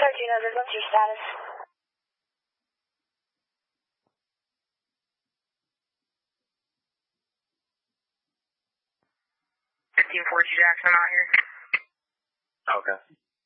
1300, what's your status? 1540 Jackson out here. Okay.